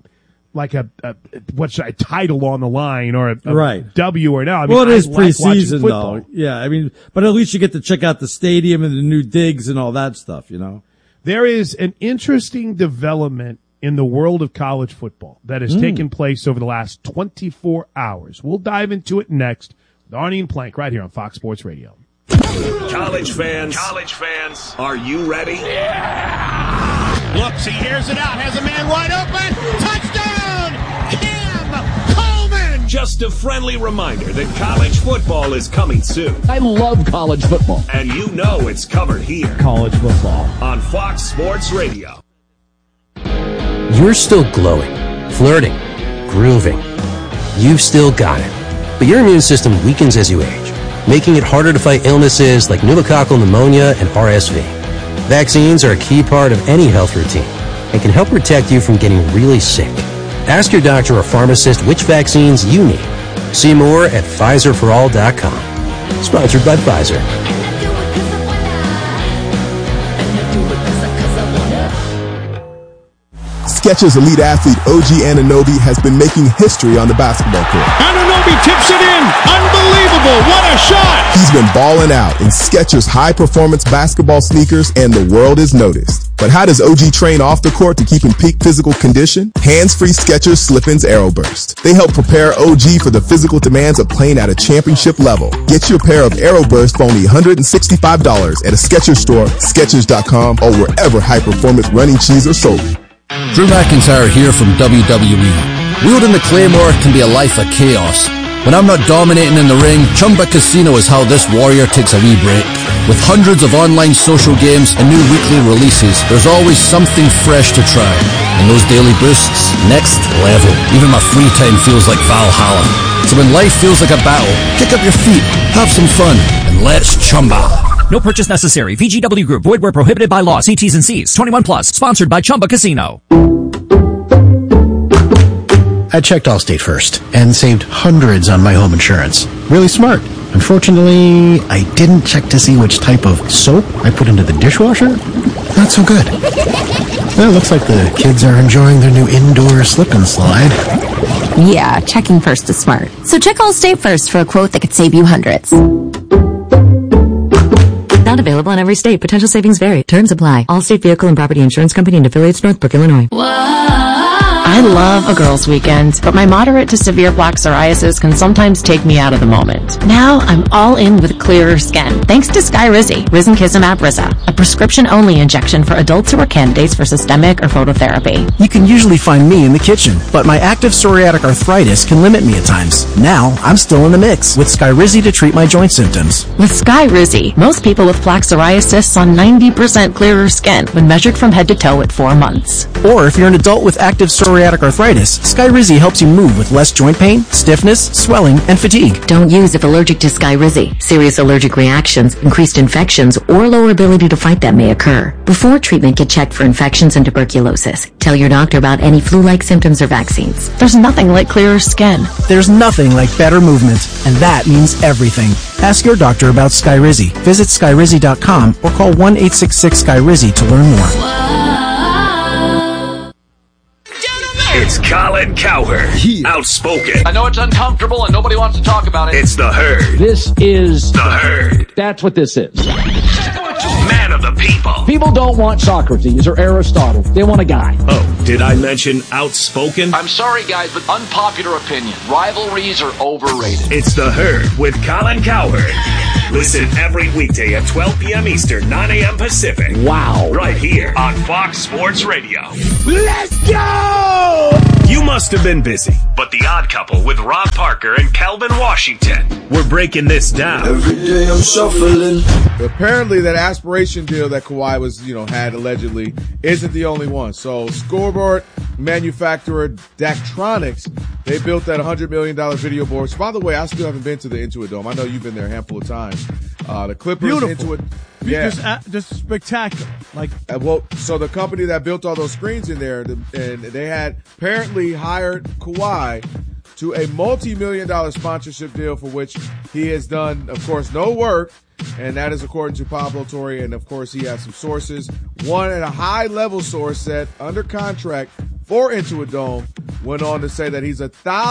title on the line or a W or no. I mean, well, it is like preseason though. Yeah, I mean, but at least you get to check out the stadium and the new digs and all that stuff, you know. There is an interesting development in the world of college football that has taken place over the last 24 hours. We'll dive into it next with Arnie and Plank right here on Fox Sports Radio. College fans, are you ready? Yeah! Looks, he hears it out, has a man wide open. Touchdown! Cam Coleman! Just a friendly reminder that college football is coming soon. I love college football. And you know it's covered here. College football. On Fox Sports Radio. You're still glowing, flirting, grooving. You've still got it. But your immune system weakens as you age, making it harder to fight illnesses like pneumococcal pneumonia and RSV. Vaccines are a key part of any health routine and can help protect you from getting really sick. Ask your doctor or pharmacist which vaccines you need. See more at PfizerForAll.com. Sponsored by Pfizer. Skechers elite athlete OG Anunoby has been making history on the basketball court. Anunoby tips it in. Unbelievable. What a shot. He's been balling out in Skechers high-performance basketball sneakers, and the world has noticed. But how does OG train off the court to keep in peak physical condition? Hands-free Skechers Slip-ins Aeroburst. They help prepare OG for the physical demands of playing at a championship level. Get your pair of Aeroburst for only $165 at a Skechers store, Skechers.com, or wherever high-performance running shoes are sold. Drew McIntyre here from WWE. Wielding the Claymore can be a life of chaos. When I'm not dominating in the ring, Chumba Casino is how this warrior takes a wee break. With hundreds of online social games and new weekly releases, there's always something fresh to try. And those daily boosts, next level. Even my free time feels like Valhalla. So when life feels like a battle, kick up your feet, have some fun, and let's Chumba. No purchase necessary. VGW Group. Void where prohibited by law. See T's and C's. 21 plus. Sponsored by Chumba Casino. I checked Allstate first and saved hundreds on my home insurance. Really smart. Unfortunately, I didn't check to see which type of soap I put into the dishwasher. Not so good. Well, it looks like the kids are enjoying their new indoor slip and slide. Yeah, checking first is smart. So check Allstate first for a quote that could save you hundreds. Not available in every state. Potential savings vary. Terms apply. Allstate Vehicle and Property Insurance Company and affiliates, Northbrook, Illinois. I love a girls' weekend, but my moderate to severe plaque psoriasis can sometimes take me out of the moment. Now I'm all in with clearer skin, thanks to Skyrizi, Risankizumab Risa, a prescription-only injection for adults who are candidates for systemic or phototherapy. You can usually find me in the kitchen, but my active psoriatic arthritis can limit me at times. Now, I'm still in the mix with Skyrizi to treat my joint symptoms. With Skyrizi, most people with plaque psoriasis saw 90% clearer skin when measured from head to toe at 4 months. Or if you're an adult with active psoriatic arthritis, Skyrizi helps you move with less joint pain, stiffness, swelling, and fatigue. Don't use if allergic to Skyrizi. Serious allergic reactions, increased infections, or lower ability to fight them may occur. Before treatment, get checked for infections and tuberculosis. Tell your doctor about any flu-like symptoms or vaccines. There's nothing like clearer skin. There's nothing like better movement, and that means everything. Ask your doctor about Skyrizi. Visit Skyrizi.com or call 1-866-SKYRIZI to learn more. It's Colin Cowherd. Outspoken. I know it's uncomfortable and nobody wants to talk about it. It's the Herd. This is the Herd. That's what this is. Man of the people. People don't want Socrates or Aristotle. They want a guy. Oh, did I mention outspoken? I'm sorry, guys, but unpopular opinion. Rivalries are overrated. It's The Herd with Colin Cowherd. Listen every weekday at 12 p.m. Eastern, 9 a.m. Pacific. Wow. Right here on Fox Sports Radio. Let's go! You must have been busy, but The Odd Couple with Rob Parker and Calvin Washington. We're breaking this down. Every day I'm shuffling. Apparently that aspiration deal that Kawhi was, had allegedly isn't the only one. So scoreboard manufacturer Daktronics, they built that $100 million video board. So, by the way, I still haven't been to the Intuit Dome. I know you've been there a handful of times. The Clippers, beautiful. Intuit. Yeah. Just spectacular. So the company that built all those screens in there, and they had apparently hired Kawhi to a multi-million-dollar sponsorship deal for which he has done, of course, no work. And that is according to Pablo Torre. And, of course, he has some sources. One at a high-level source set under contract for Intuit Dome went on to say that he's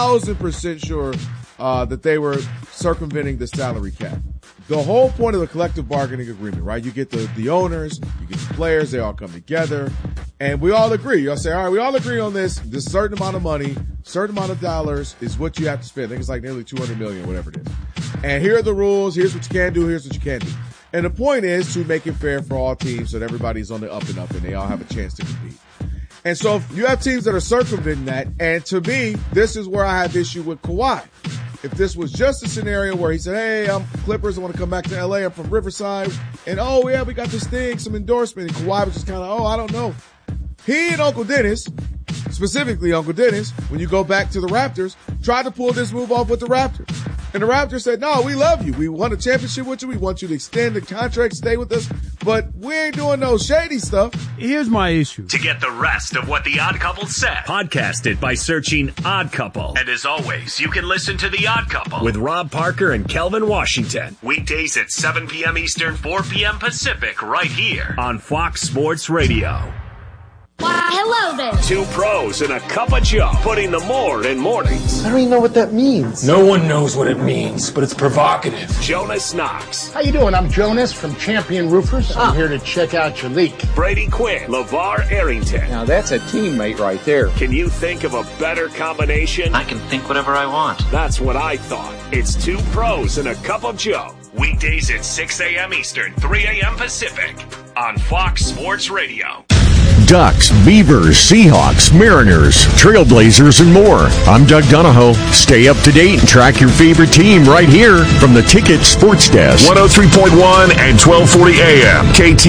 1,000% sure that they were circumventing the salary cap. The whole point of the collective bargaining agreement, right? You get the owners, you get the players, they all come together, and we all agree. You'll say, all right, we all agree on this certain amount of money, certain amount of dollars is what you have to spend. I think it's like nearly $200 million, whatever it is. And here are the rules. Here's what you can do. Here's what you can't do. And the point is to make it fair for all teams so that everybody's on the up and up and they all have a chance to compete. And so if you have teams that are circumventing that, and to me, this is where I have issue with Kawhi. If this was just a scenario where he said, hey, I'm Clippers, I want to come back to L.A., I'm from Riverside, and oh, yeah, we got this thing, some endorsement, and Kawhi was just kind of, I don't know. He and Uncle Dennis, specifically Uncle Dennis, when you go back to the Raptors, tried to pull this move off with the Raptors. And the Raptors said, no, we love you. We won a championship with you. We want you to extend the contract, stay with us. But we ain't doing no shady stuff. Here's my issue. To get the rest of what The Odd Couple said, podcast it by searching Odd Couple. And as always, you can listen to The Odd Couple with Rob Parker and Kelvin Washington. Weekdays at 7 p.m. Eastern, 4 p.m. Pacific, right here on Fox Sports Radio. Why, hello there. Two pros and a cup of Joe, putting the more in mornings. I don't even know what that means. No one knows what it means, but it's provocative. Jonas Knox. How you doing? I'm Jonas from Champion Roofers. I'm here to check out your leak. Brady Quinn. LeVar Arrington. Now that's a teammate right there. Can you think of a better combination? I can think whatever I want. That's what I thought. It's two pros and a cup of Joe. Weekdays at 6 a.m. Eastern, 3 a.m. Pacific on Fox Sports Radio. Ducks, Beavers, Seahawks, Mariners, Trailblazers, and more. I'm Doug Donahoe. Stay up to date and track your favorite team right here from the Ticket Sports Desk. 103.1 and 1240 AM,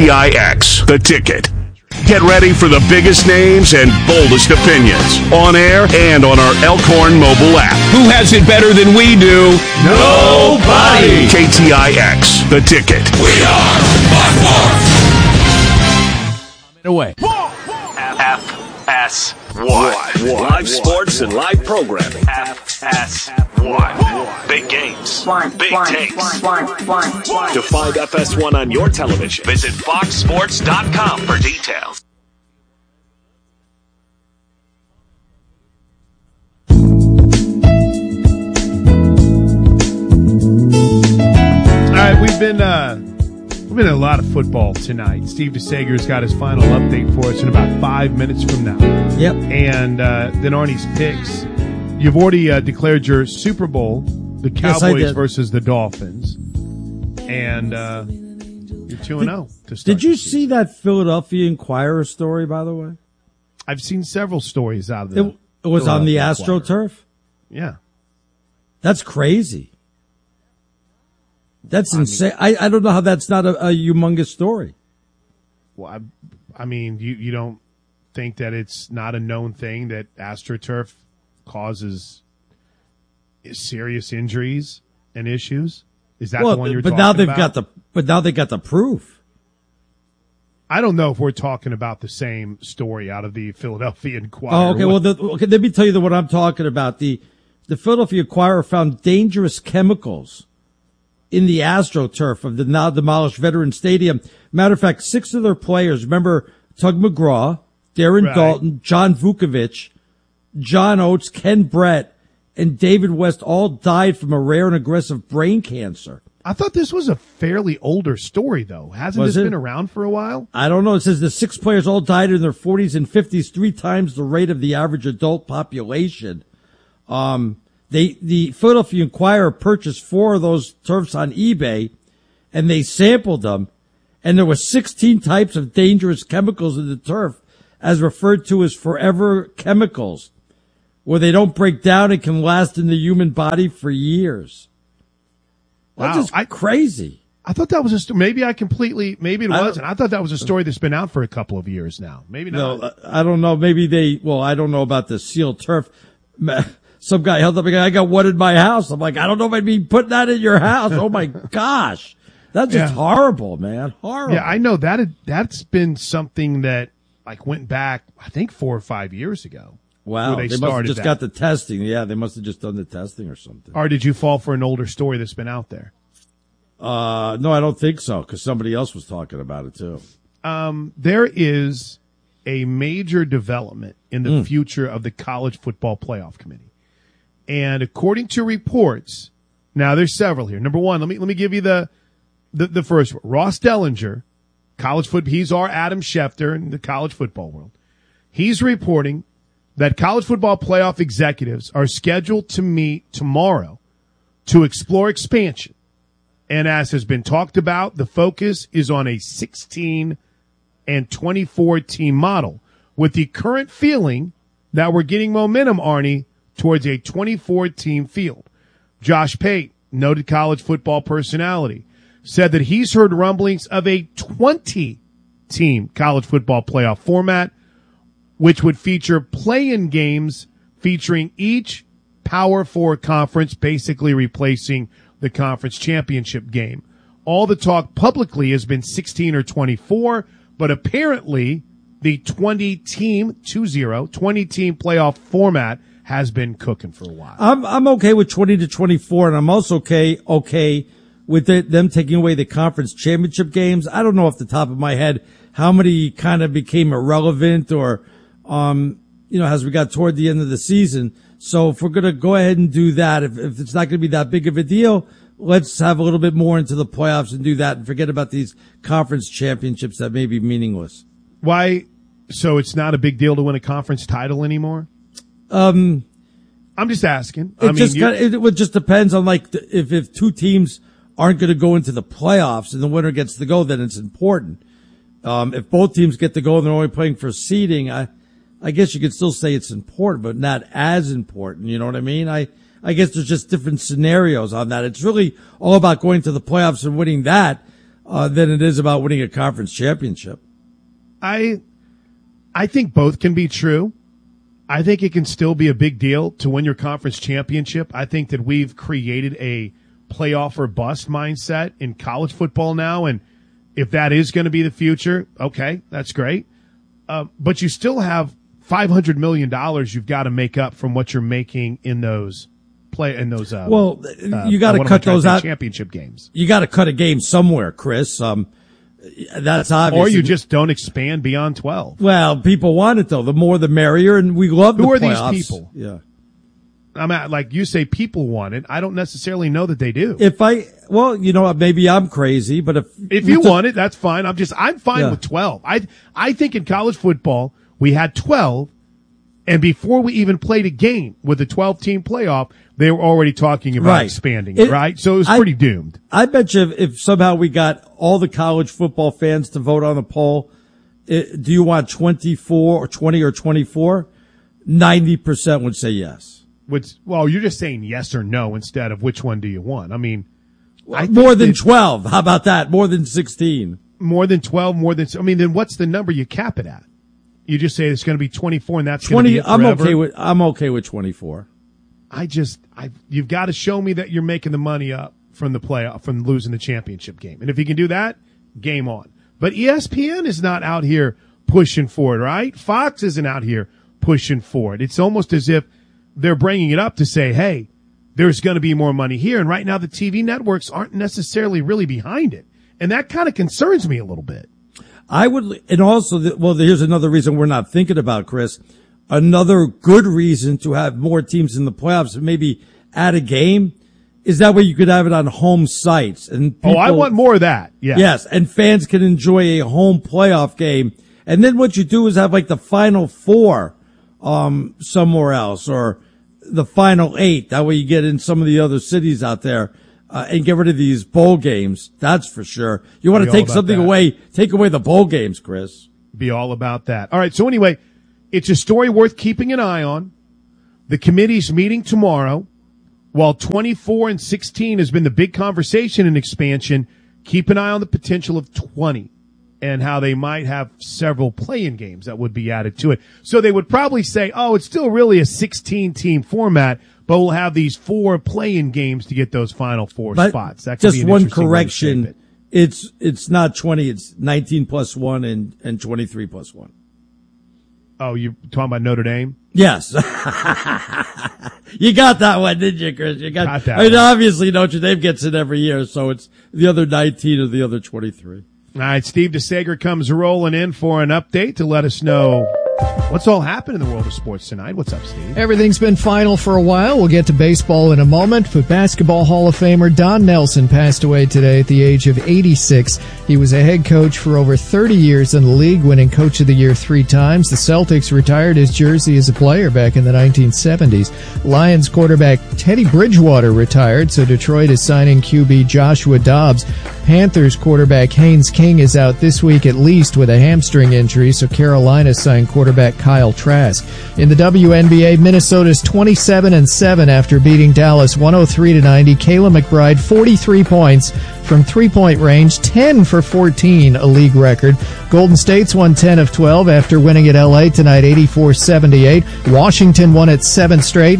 KTIX, The Ticket. Get ready for the biggest names and boldest opinions on air and on our Elkhorn mobile app. Who has it better than we do? Nobody! KTIX, The Ticket. We are by far. Away. FS1. Live sports and live programming. FS1. Big games. Big takes. To find FS1 on your television, visit foxsports.com for details. All right, we've been in a lot of football tonight. Steve DeSager's got his final update for us in about 5 minutes from now. Yep. And then Arnie's picks. You've already declared your Super Bowl, the Cowboys versus the Dolphins. And you're 2-0 to start. Did you see that Philadelphia Inquirer story, by the way? I've seen several stories out of it. It was on the AstroTurf? Yeah. That's crazy. That's insane. I don't know how that's not a humongous story. Well, I mean, you don't think that it's not a known thing that AstroTurf causes serious injuries and issues? Is that the one you're talking about? But now they got the proof. I don't know if we're talking about the same story out of the Philadelphia Inquirer. Oh, okay. Well, let me tell you what I'm talking about. The Philadelphia Inquirer found dangerous chemicals in the AstroTurf of the now demolished Veterans Stadium. Matter of fact, 6 of their players, remember Tug McGraw, Darren Dalton, John Vukovic, John Oates, Ken Brett, and David West all died from a rare and aggressive brain cancer. I thought this was a fairly older story, though. Hasn't this been around for a while? I don't know. It says the 6 players all died in their 40s and 50s, 3 times the rate of the average adult population. The Philadelphia Inquirer purchased 4 of those turfs on eBay, and they sampled them, and there were 16 types of dangerous chemicals in the turf, as referred to as forever chemicals, where they don't break down and can last in the human body for years. Wow. That's just crazy. I thought that was a story. Maybe it wasn't. I thought that was a story that's been out for a couple of years now. Maybe not. No, I don't know. Maybe I don't know about the sealed turf. Some guy held up a guy, I got one in my house. I'm like, I don't know if I'd be putting that in your house. Oh my gosh. That's just horrible, man. Horrible. Yeah, I know that's been something that went back, I think 4 or 5 years ago. Wow. They must have just got the testing. Yeah, they must have just done the testing or something. Or did you fall for an older story that's been out there? No, I don't think so, because somebody else was talking about it too. There is a major development in the future of the College Football Playoff Committee. And according to reports, now there's several here. Number one, let me give you the first one. Ross Dellinger, college football, he's our Adam Schefter in the college football world. He's reporting that college football playoff executives are scheduled to meet tomorrow to explore expansion. And as has been talked about, the focus is on a 16 and 24 team model, with the current feeling that we're getting momentum, Arnie, towards a 24 team field. Josh Pate, noted college football personality, said that he's heard rumblings of a 20 team college football playoff format, which would feature play-in games featuring each Power 4 conference, basically replacing the conference championship game. All the talk publicly has been 16 or 24, but apparently the 20-team playoff format has been cooking for a while. I'm okay with 20 to 24, and I'm also okay with them taking away the conference championship games. I don't know off the top of my head how many kind of became irrelevant or, as we got toward the end of the season. So if we're going to go ahead and do that, if it's not going to be that big of a deal, let's have a little bit more into the playoffs and do that and forget about these conference championships that may be meaningless. Why? So it's not a big deal to win a conference title anymore? I'm just asking. It just depends on if 2 teams aren't going to go into the playoffs and the winner gets to go, then it's important. If both teams get to go and they're only playing for seeding, I guess you could still say it's important, but not as important. You know what I mean? I guess there's just different scenarios on that. It's really all about going to the playoffs and winning that, than it is about winning a conference championship. I think both can be true. I think it can still be a big deal to win your conference championship. I think that we've created a playoff or bust mindset in college football now, and if that is going to be the future, okay, that's great. But you still have $500 million you've got to make up from what you're making in those you got to cut those out. Championship games. You got to cut a game somewhere, Chris. That's obvious. Or you just don't expand beyond 12. Well, people want it though. The more the merrier, and we love the playoffs. Who are these people? Yeah. Like you say, people want it. I don't necessarily know that they do. Maybe I'm crazy, but if you want it, that's fine. I'm fine with 12. I think in college football, we had 12, and before we even played a game with the 12-team playoff, they were already talking about expanding it, right? So it was pretty doomed. I bet you if somehow we got all the college football fans to vote on the poll, do you want 24 or 20 or 24? 90% would say yes. You're just saying yes or no instead of which one do you want. I mean, more than 12. How about that? More than 16. More than 12, then what's the number you cap it at? You just say it's going to be 24 and that's 20. I'm okay with 24. You've got to show me that you're making the money up from the playoff, from losing the championship game. And if you can do that, game on. But ESPN is not out here pushing for it, right? Fox isn't out here pushing for it. It's almost as if they're bringing it up to say, hey, there's going to be more money here. And right now the TV networks aren't necessarily really behind it. And that kind of concerns me a little bit. Here's another reason we're not thinking about, Chris. Another good reason to have more teams in the playoffs and maybe add a game is that way you could have it on home sites. And people, I want more of that. Yeah. Yes, and fans can enjoy a home playoff game. And then what you do is have like the Final Four somewhere else, or the Final Eight. That way you get in some of the other cities out there and get rid of these bowl games. That's for sure. You want to take something away, take away the bowl games, Chris. Be all about that. All right, so anyway, it's a story worth keeping an eye on. The committee's meeting tomorrow. While 24 and 16 has been the big conversation in expansion, keep an eye on the potential of 20 and how they might have several play-in games that would be added to it. So they would probably say, it's still really a 16-team format, but we'll have these 4 play-in games to get those final 4 spots. That could just be one correction. It's not 20, it's 19 plus 1 and 23 plus 1. Oh, you're talking about Notre Dame? Yes. You got that one, didn't you, Chris? You got that. I mean, obviously Notre Dame gets it every year, so it's the other 19 or the other 23. All right, Steve DeSager comes rolling in for an update to let us know what's all happened in the world of sports tonight. What's up, Steve? Everything's been final for a while. We'll get to baseball in a moment, but Basketball Hall of Famer Don Nelson passed away today at the age of 86. He was a head coach for over 30 years in the league, winning Coach of the Year 3 times. The Celtics retired his jersey as a player back in the 1970s. Lions quarterback Teddy Bridgewater retired, so Detroit is signing QB Joshua Dobbs. Panthers quarterback Haynes King is out this week at least with a hamstring injury, so Carolina signed quarterback Kyle Trask. In the WNBA, Minnesota's 27-7 after beating Dallas 103-90. Kayla McBride, 43 points from three-point range, 10 for 14, a league record. Golden State's won 10 of 12 after winning at LA tonight 84-78. Washington won its 7th straight,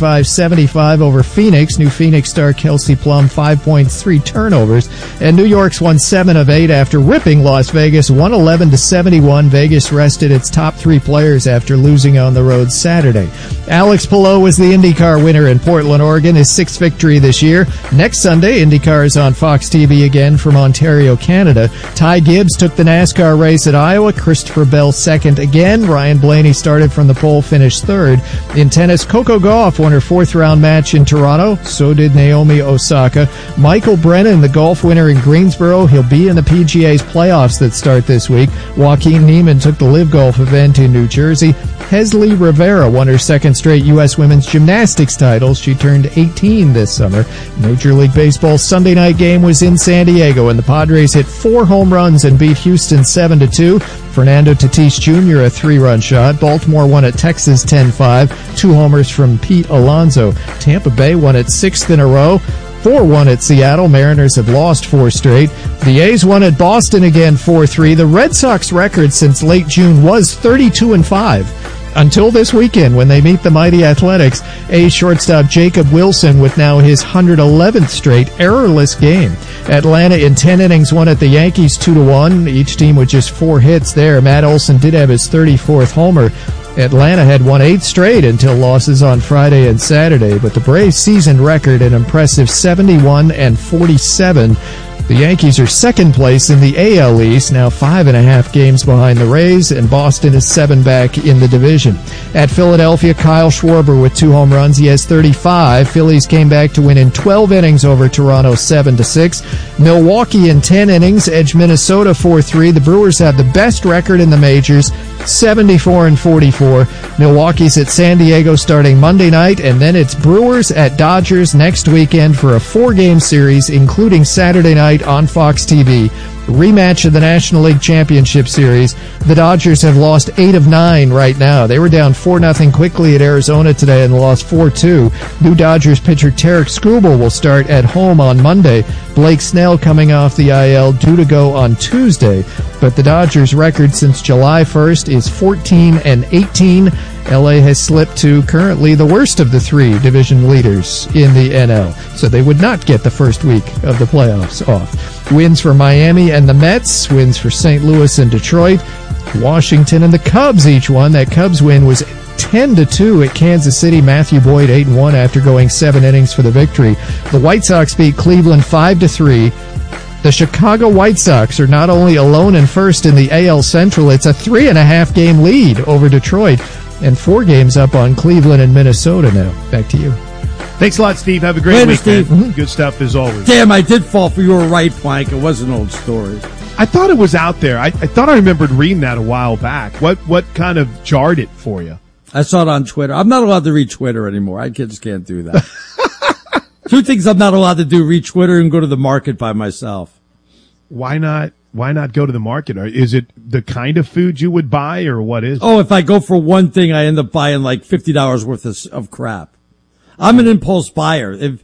95-75 over Phoenix. New Phoenix star Kelsey Plum, 5 points, 3 turnovers. And New York's won 7 of 8 after ripping Las Vegas 111-71. Vegas rested its top 3 players after losing on the road Saturday. Alex Palou was the IndyCar winner in Portland, Oregon, his 6th victory this year. Next Sunday, IndyCar is on Fox TV again from Ontario, Canada. Ty Gibbs took the NASCAR race at Iowa. Christopher Bell second again. Ryan Blaney started from the pole, finished third. In tennis, Coco Gauff won her 4th-round match in Toronto. So did Naomi Osaka. Michael Brennan, the golf winner in Greensboro, he'll be in the PGA's playoffs that start this week. Joaquin Niemann took the LIV Golf event in New Jersey. Hesley Rivera won her 2nd straight U.S. women's gymnastics title. She turned 18 this summer. Major League Baseball's Sunday night game was in San Diego, and the Padres hit 4 home runs and beat Houston 7-2. Fernando Tatis Jr. a 3-run shot. Baltimore won at Texas 10-5. 2 homers from Pete Alonso. Tampa Bay won its 6th in a row. 4-1 at Seattle. Mariners have lost 4 straight. The A's won at Boston again 4-3. The Red Sox record since late June was 32-5. Until this weekend when they meet the mighty Athletics. A's shortstop Jacob Wilson with now his 111th straight errorless game. Atlanta in 10 innings won at the Yankees 2-1. Each team with just 4 hits there. Matt Olson did have his 34th homer. Atlanta had won 8 straight until losses on Friday and Saturday, but the Braves' season record an impressive 71-47. The Yankees are 2nd place in the AL East, now 5.5 games behind the Rays, and Boston is 7 back in the division. At Philadelphia, Kyle Schwarber with 2 home runs. He has 35. Phillies came back to win in 12 innings over Toronto 7-6. Milwaukee in 10 innings edged Minnesota 4-3. The Brewers have the best record in the majors, 74-44. Milwaukee's at San Diego starting Monday night, and then it's Brewers at Dodgers next weekend for a 4-game series, including Saturday night on Fox TV. Rematch of the National League Championship Series. The Dodgers have lost 8 of 9 right now. They were down 4-0 quickly at Arizona today and lost 4-2. New Dodgers pitcher Tarek Skubal will start at home on Monday. Blake Snell coming off the IL due to go on Tuesday. But the Dodgers' record since July 1st is 14-18. LA has slipped to currently the worst of the 3 division leaders in the NL, so they would not get the first week of the playoffs off. Wins for Miami and the Mets, wins for St. Louis and Detroit, Washington and the Cubs each won. That Cubs win was 10-2 at Kansas City. Matthew Boyd 8-1 after going 7 innings for the victory. The White Sox beat Cleveland 5-3. The Chicago White Sox are not only alone in first in the AL Central, it's a 3.5 game lead over Detroit and 4 games up on Cleveland and Minnesota now. Back to you. Thanks a lot, Steve. Have a great Later, week, Steve. man. Good stuff as always. Damn, I did fall for your right plank. It was an old story. I thought it was out there. I thought I remembered reading that a while back. What kind of jarred it for you? I saw it on Twitter. I'm not allowed to read Twitter anymore. I just can't do that. Two things I'm not allowed to do: read Twitter and go to the market by myself. Why not? Why not go to the market? Or is it the kind of food you would buy, or what is it? Oh, if I go for one thing, I end up buying like $50 worth of crap. I'm an impulse buyer.